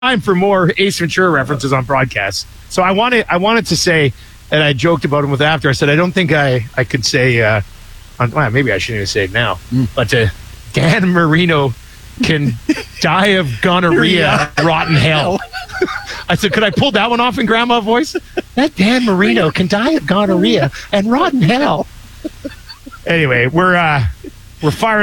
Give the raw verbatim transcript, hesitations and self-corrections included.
time for more Ace Ventura references on broadcast. So I wanted, I wanted to say, and I joked about him with after. I said, I don't think I, I could say, uh, on, well, maybe I shouldn't even say it now, mm. but uh, Dan Marino can die of gonorrhea, rotten hell. I said, could I pull that one off in grandma voice? That Dan Marino can die of gonorrhea and rotten hell. Anyway, we're uh, we're firing.